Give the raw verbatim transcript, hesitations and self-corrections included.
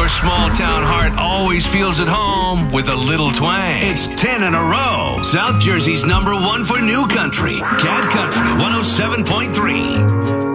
your small town heart always feels at home with a little twang. It's ten in a row. South Jersey's number one for new country. Cat Country one oh seven point three.